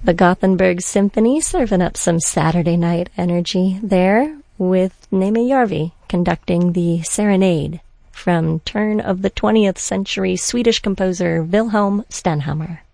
The Gothenburg Symphony serving up some Saturday night energy there with Neeme Järvi conducting the Serenade from turn of the 20th century Swedish composer Wilhelm Stenhammar.